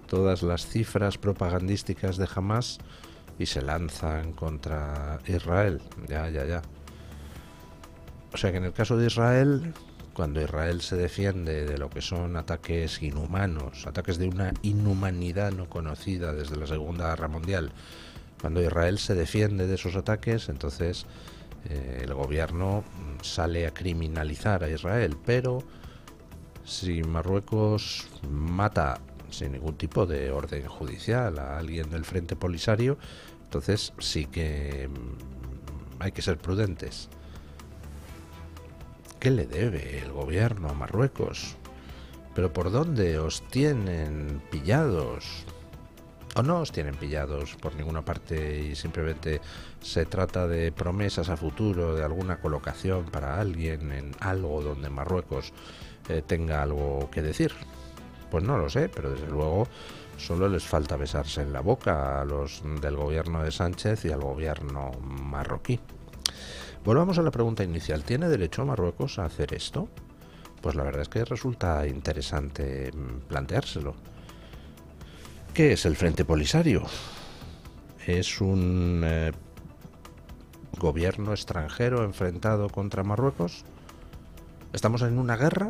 todas las cifras propagandísticas de Hamás y se lanzan contra Israel. Ya. O sea que en el caso de Israel, cuando Israel se defiende de lo que son ataques inhumanos, ataques de una inhumanidad no conocida desde la Segunda Guerra Mundial, cuando Israel se defiende de esos ataques, entonces el gobierno sale a criminalizar a Israel. Pero si Marruecos mata sin ningún tipo de orden judicial a alguien del Frente Polisario, entonces sí que hay que ser prudentes. ¿Qué le debe el gobierno a Marruecos? ¿Pero por dónde os tienen pillados? ¿O no os tienen pillados por ninguna parte y simplemente se trata de promesas a futuro, de alguna colocación para alguien en algo donde Marruecos tenga algo que decir? Pues no lo sé, pero desde luego solo les falta besarse en la boca a los del gobierno de Sánchez y al gobierno marroquí. Volvamos a la pregunta inicial. ¿Tiene derecho Marruecos a hacer esto? Pues la verdad es que resulta interesante planteárselo. ¿Qué es el Frente Polisario? ¿Es un gobierno extranjero enfrentado contra Marruecos? ¿Estamos en una guerra?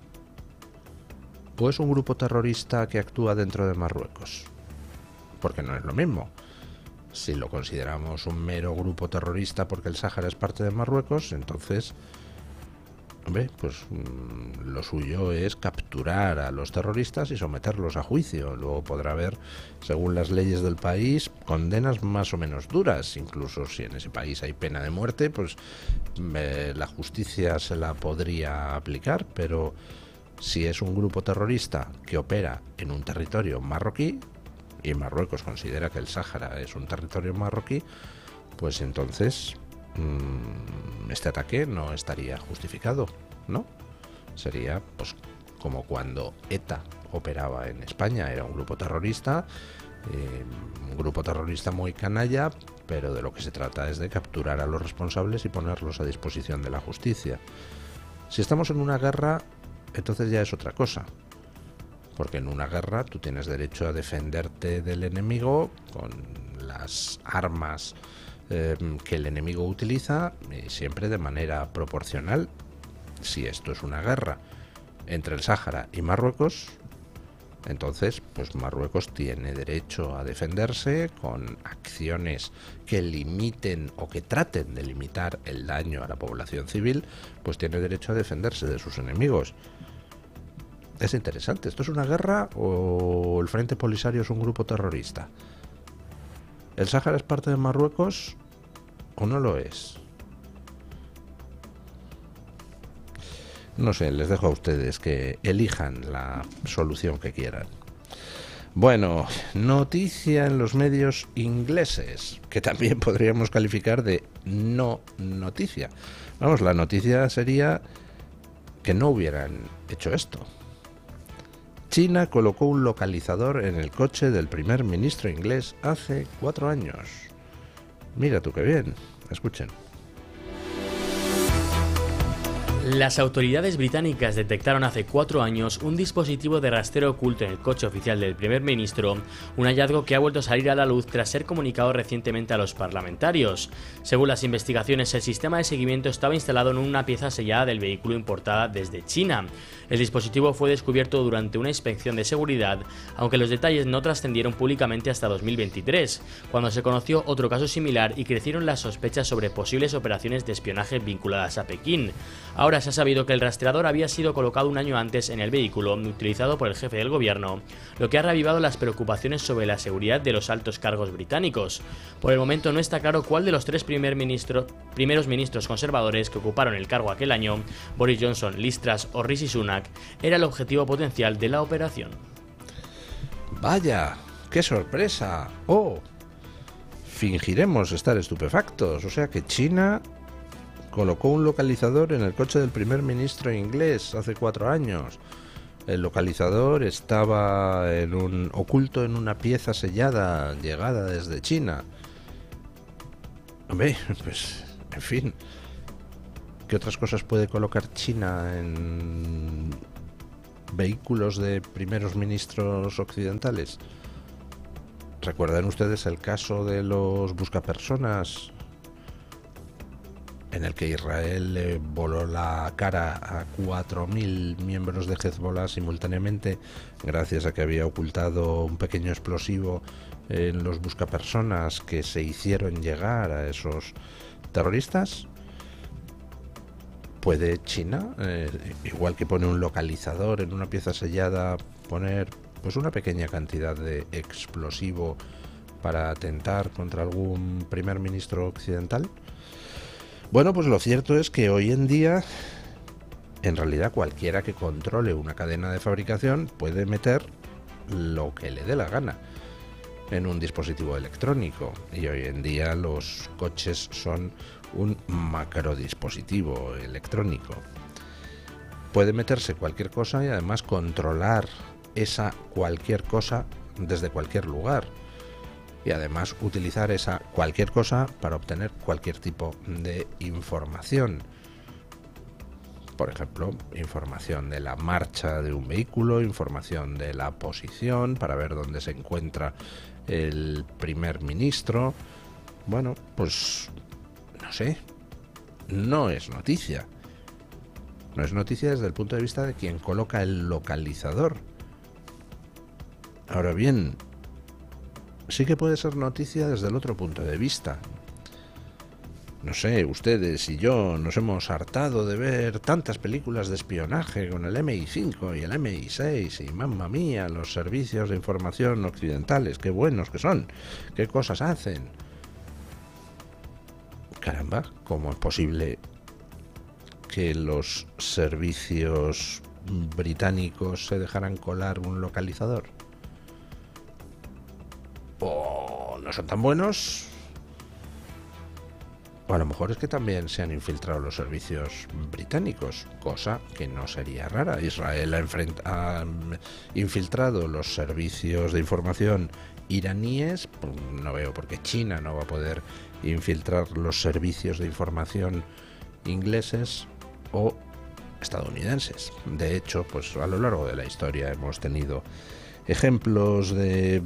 ¿O es un grupo terrorista que actúa dentro de Marruecos? Porque no es lo mismo. Si lo consideramos un mero grupo terrorista porque el Sáhara es parte de Marruecos, entonces, hombre, pues lo suyo es capturar a los terroristas y someterlos a juicio. Luego podrá haber, según las leyes del país, condenas más o menos duras. Incluso si en ese país hay pena de muerte, pues la justicia se la podría aplicar. Pero si es un grupo terrorista que opera en un territorio marroquí, y Marruecos considera que el Sáhara es un territorio marroquí, pues entonces este ataque no estaría justificado, ¿no? Sería pues como cuando ETA operaba en España, era un grupo terrorista muy canalla, pero de lo que se trata es de capturar a los responsables y ponerlos a disposición de la justicia. Si estamos en una guerra, entonces ya es otra cosa. Porque en una guerra tú tienes derecho a defenderte del enemigo con las armas que el enemigo utiliza, siempre de manera proporcional. Si esto es una guerra entre el Sáhara y Marruecos, entonces pues Marruecos tiene derecho a defenderse con acciones que limiten o que traten de limitar el daño a la población civil, pues tiene derecho a defenderse de sus enemigos. Es interesante. ¿Esto es una guerra o el Frente Polisario es un grupo terrorista? ¿El Sáhara es parte de Marruecos o no lo es? No sé, les dejo a ustedes que elijan la solución que quieran. Bueno, noticia en los medios ingleses, que también podríamos calificar de no noticia. Vamos, la noticia sería que no hubieran hecho esto. China colocó un localizador en el coche del primer ministro inglés hace 4 años. Mira tú qué bien. Escuchen. Las autoridades británicas detectaron hace 4 años un dispositivo de rastreo oculto en el coche oficial del primer ministro, un hallazgo que ha vuelto a salir a la luz tras ser comunicado recientemente a los parlamentarios. Según las investigaciones, el sistema de seguimiento estaba instalado en una pieza sellada del vehículo importada desde China. El dispositivo fue descubierto durante una inspección de seguridad, aunque los detalles no trascendieron públicamente hasta 2023, cuando se conoció otro caso similar y crecieron las sospechas sobre posibles operaciones de espionaje vinculadas a Pekín. Ahora se ha sabido que el rastreador había sido colocado un año antes en el vehículo utilizado por el jefe del gobierno, lo que ha reavivado las preocupaciones sobre la seguridad de los altos cargos británicos. Por el momento no está claro cuál de los 3 primeros ministros conservadores que ocuparon el cargo aquel año, Boris Johnson, Liz Truss o Rishi Sunak, era el objetivo potencial de la operación. ¡Vaya! ¡Qué sorpresa! ¡Oh! Fingiremos estar estupefactos. O sea que China colocó un localizador en el coche del primer ministro inglés hace 4 años. El localizador estaba oculto en una pieza sellada llegada desde China. Hombre, pues, en fin, ¿qué otras cosas puede colocar China en vehículos de primeros ministros occidentales. ¿Recuerdan ustedes el caso de los buscapersonas, en el que Israel le voló la cara a 4.000 miembros de Hezbollah simultáneamente, gracias a que había ocultado un pequeño explosivo en los buscapersonas que se hicieron llegar a esos terroristas? ¿Puede China, igual que pone un localizador en una pieza sellada, poner pues una pequeña cantidad de explosivo para atentar contra algún primer ministro occidental? Bueno, pues lo cierto es que hoy en día, en realidad, cualquiera que controle una cadena de fabricación puede meter lo que le dé la gana en un dispositivo electrónico. Y hoy en día los coches son un macrodispositivo electrónico. Puede meterse cualquier cosa y además controlar esa cualquier cosa desde cualquier lugar. Y además utilizar esa cualquier cosa para obtener cualquier tipo de información. Por ejemplo, información de la marcha de un vehículo, información de la posición para ver dónde se encuentra el primer ministro. Bueno, pues no sé, no es noticia. No es noticia desde el punto de vista de quien coloca el localizador. Ahora bien, sí que puede ser noticia desde el otro punto de vista. No sé, ustedes y yo nos hemos hartado de ver tantas películas de espionaje con el MI5 y el MI6 y mamma mía, los servicios de información occidentales, qué buenos que son, qué cosas hacen. Caramba, ¿cómo es posible que los servicios británicos se dejaran colar un localizador? ¿O no son tan buenos? O a lo mejor es que también se han infiltrado los servicios británicos, cosa que no sería rara. Israel ha infiltrado los servicios de información iraníes. No veo por qué China no va a poder infiltrar los servicios de información ingleses o estadounidenses. De hecho, pues a lo largo de la historia hemos tenido ejemplos de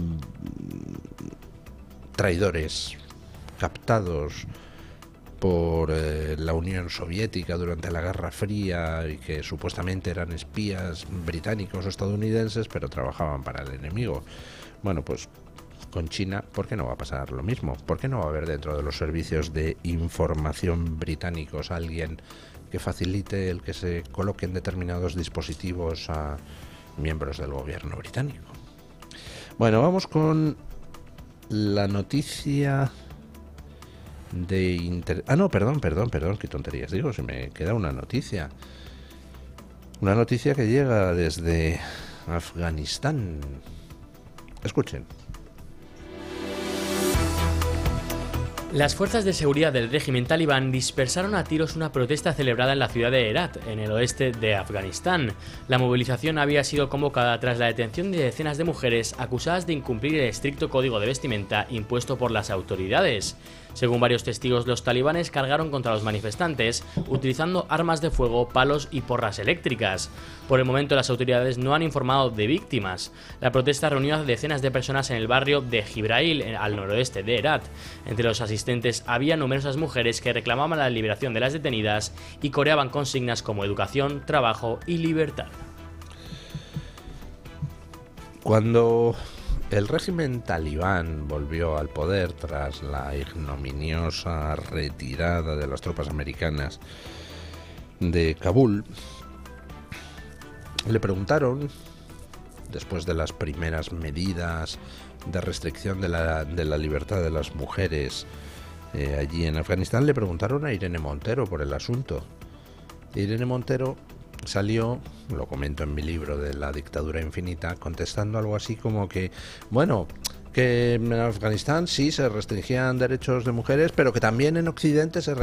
traidores captados por la Unión Soviética durante la Guerra Fría y que supuestamente eran espías británicos o estadounidenses, pero trabajaban para el enemigo. Bueno, pues con China, ¿por qué no va a pasar lo mismo? ¿Por qué no va a haber dentro de los servicios de información británicos alguien que facilite el que se coloquen determinados dispositivos a miembros del gobierno británico? Bueno, vamos con la noticia de perdón, qué tonterías digo, se me queda una noticia que llega desde Afganistán. Escuchen. Las fuerzas de seguridad del régimen talibán dispersaron a tiros una protesta celebrada en la ciudad de Herat, en el oeste de Afganistán. La movilización había sido convocada tras la detención de decenas de mujeres acusadas de incumplir el estricto código de vestimenta impuesto por las autoridades. Según varios testigos, los talibanes cargaron contra los manifestantes utilizando armas de fuego, palos y porras eléctricas. Por el momento, las autoridades no han informado de víctimas. La protesta reunió a decenas de personas en el barrio de Jibrail, al noroeste de Herat. Entre los asistentes había numerosas mujeres que reclamaban la liberación de las detenidas y coreaban consignas como educación, trabajo y libertad. Cuando el régimen talibán volvió al poder tras la ignominiosa retirada de las tropas americanas de Kabul, le preguntaron, después de las primeras medidas de restricción de la libertad de las mujeres allí en Afganistán, le preguntaron a Irene Montero por el asunto. Irene Montero salió, lo comento en mi libro de La dictadura infinita, contestando algo así como que, bueno, que en Afganistán sí se restringían derechos de mujeres, pero que también en Occidente se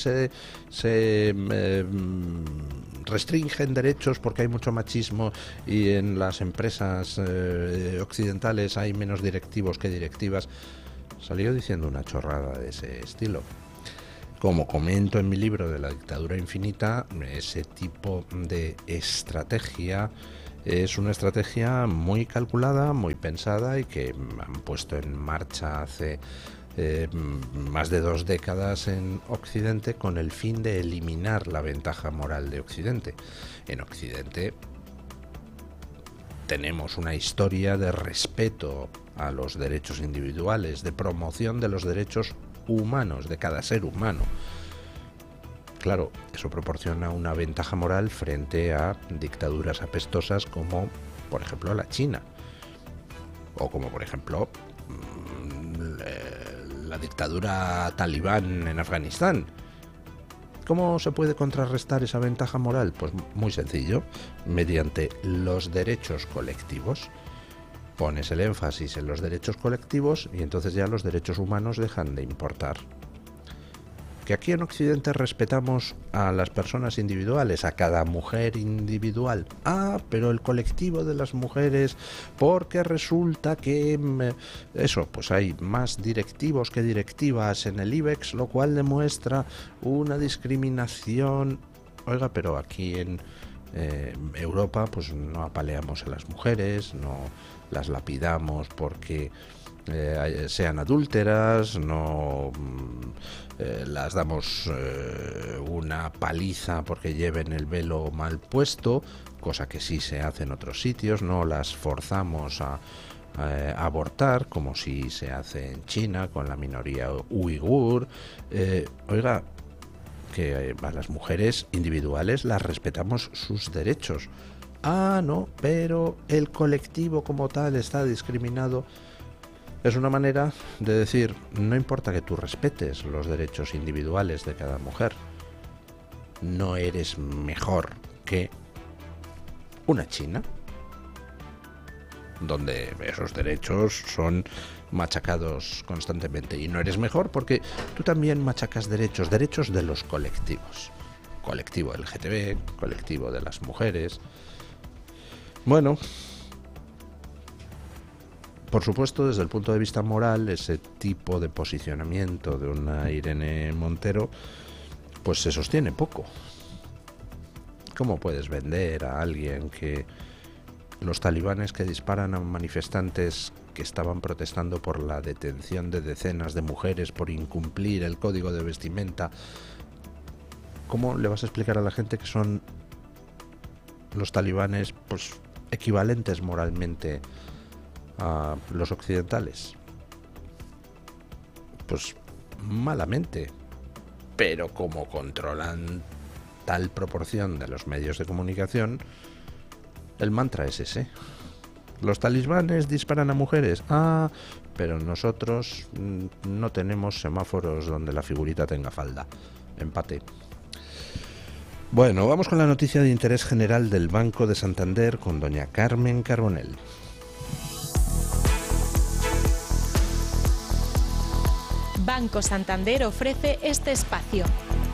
restringen derechos porque hay mucho machismo y en las empresas occidentales hay menos directivos que directivas. Salió diciendo una chorrada de ese estilo. Como comento en mi libro de La dictadura infinita, ese tipo de estrategia Es una estrategia muy calculada, muy pensada y que han puesto en marcha hace más de 2 décadas en Occidente con el fin de eliminar la ventaja moral de Occidente. En Occidente tenemos una historia de respeto a los derechos individuales, de promoción de los derechos humanos de cada ser humano. Claro, eso proporciona una ventaja moral frente a dictaduras apestosas como, por ejemplo, la China, o como, por ejemplo, la dictadura talibán en Afganistán. ¿Cómo se puede contrarrestar esa ventaja moral? Pues muy sencillo, mediante los derechos colectivos. Pones el énfasis en los derechos colectivos y entonces ya los derechos humanos dejan de importar. Que aquí en Occidente respetamos a las personas individuales, a cada mujer individual. Pero el colectivo de las mujeres, porque resulta que pues hay más directivos que directivas en el IBEX, lo cual demuestra una discriminación. Oiga, pero aquí en Europa pues no apaleamos a las mujeres, no las lapidamos porque sean adúlteras, no las damos una paliza porque lleven el velo mal puesto, cosa que sí se hace en otros sitios, no las forzamos a abortar como si se hace en China con la minoría uigur. Oiga, que a las mujeres individuales las respetamos sus derechos. No, pero el colectivo como tal está discriminado. Es una manera de decir, no importa que tú respetes los derechos individuales de cada mujer, no eres mejor que una China, donde esos derechos son machacados constantemente, y no eres mejor porque tú también machacas derechos de los colectivos, colectivo LGTB, colectivo de las mujeres. Bueno, por supuesto, desde el punto de vista moral, ese tipo de posicionamiento de una Irene Montero pues se sostiene poco. ¿Cómo puedes vender a alguien que los talibanes que disparan a manifestantes que estaban protestando por la detención de decenas de mujeres por incumplir el código de vestimenta, cómo le vas a explicar a la gente que son los talibanes pues equivalentes moralmente a los occidentales? Pues malamente. Pero como controlan tal proporción de los medios de comunicación, el mantra es ese. Los talibanes disparan a mujeres. Pero nosotros no tenemos semáforos donde la figurita tenga falda. Empate. Bueno, vamos con la noticia de interés general del Banco de Santander con doña Carmen Carbonell. Banco Santander ofrece este espacio.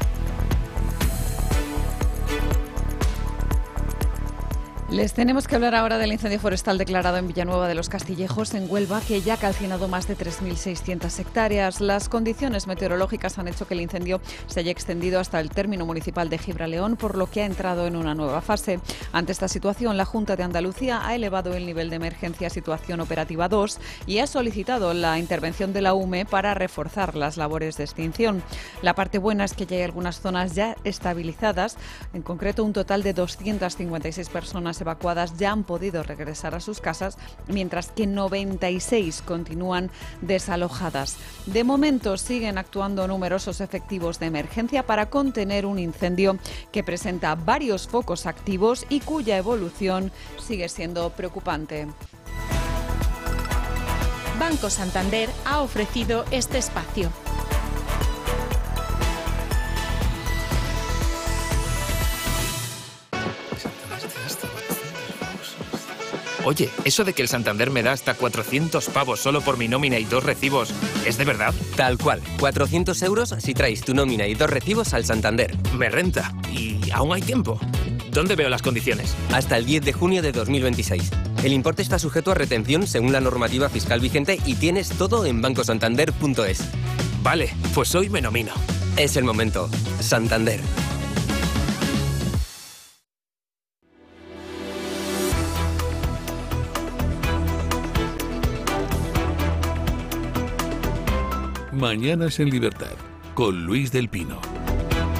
Les tenemos que hablar ahora del incendio forestal declarado en Villanueva de los Castillejos, en Huelva, que ya ha calcinado más de 3.600 hectáreas. Las condiciones meteorológicas han hecho que el incendio se haya extendido hasta el término municipal de Gibraleón, por lo que ha entrado en una nueva fase. Ante esta situación, la Junta de Andalucía ha elevado el nivel de emergencia a situación operativa 2 y ha solicitado la intervención de la UME para reforzar las labores de extinción. La parte buena es que ya hay algunas zonas ya estabilizadas, en concreto un total de 256 personas evacuadas ya han podido regresar a sus casas, mientras que 96 continúan desalojadas. De momento siguen actuando numerosos efectivos de emergencia para contener un incendio que presenta varios focos activos y cuya evolución sigue siendo preocupante. Banco Santander ha ofrecido este espacio. Oye, ¿eso de que el Santander me da hasta 400 pavos solo por mi nómina y 2 recibos, es de verdad? Tal cual, 400 euros si traes tu nómina y 2 recibos al Santander. Me renta. ¿Y aún hay tiempo? ¿Dónde veo las condiciones? Hasta el 10 de junio de 2026. El importe está sujeto a retención según la normativa fiscal vigente y tienes todo en bancosantander.es. Vale, pues hoy me nomino. Es el momento. Santander. Mañanas en Libertad, con Luis del Pino.